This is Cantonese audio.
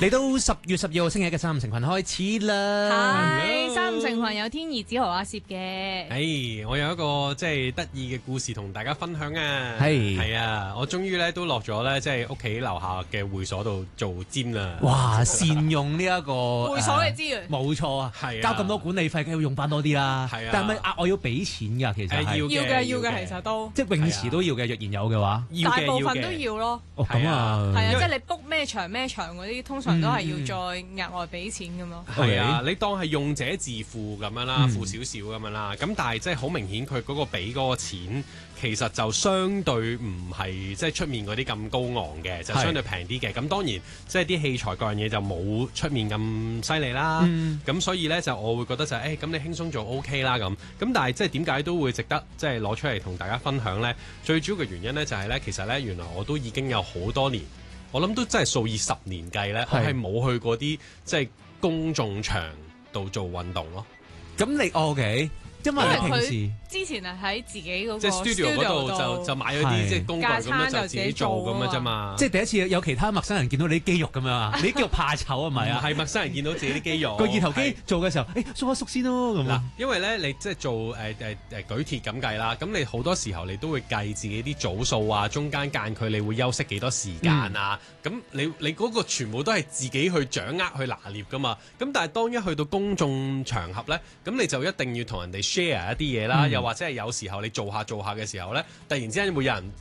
嚟到10月12號星期一嘅三五成群開始啦。 係三五成群有天兒、子豪、阿攝嘅。 我有一個即係得意嘅故事同大家分享啊。 係啊，我終於咧都落咗咧，即係屋企樓下嘅會所度做尖啦。 哇！善用呢一個會所嘅資源， 冇錯啊。 係啊， 交咁多管理費，梗係要用翻多啲啦。 係啊， 但係咪額外要俾錢㗎？其實係要嘅，其實都即係泳池都要嘅，若然有嘅話， 大部分都要咯。 哦，咁啊， 係啊，即係你 book 咩場嗰啲，通常都係要再額外俾錢咁咯。 係啊，你當係用者自付咁樣啦，付少少咁樣啦。咁但係即係好明顯，佢嗰個俾嗰個錢其實就相對唔係即係出面嗰啲咁高昂嘅，就相對平啲嘅。咁當然即係啲器材各樣嘢就冇出面咁犀利啦。咁所以咧就我會覺得就係咁你輕鬆做 OK 啦咁。咁但係即係點解都會值得即係攞出嚟同大家分享咧？最主要嘅原因咧就係咧，其實咧原來我都已經有好多年。我諗都真係數以10年計咧，我係冇去過啲即係公眾場度做運動咯。 咁你 OK？因為你平時之前係喺自己嗰個即係 studio 嗰度就買咗啲即係工具咁樣就自己做咁樣啫嘛。 即係第一次有其他陌生人見到你啲肌肉咁樣啊！你啲肌肉怕醜係咪啊？ 係陌生人見到自己啲肌肉。 個二頭肌做嘅時候，縮一縮先咯咁啊。 因為咧你即係做舉鐵咁計啦，咁你好多時候你都會計自己啲組數啊，中間間距你會休息幾多時間啊。咁你嗰個全部都係自己去掌握去拿捏噶嘛。咁但係當一去到公眾場合咧，咁你就一定要同人哋share 一啲嘢啦，又或者係有時候你做下嘅時候咧，突然之間會有人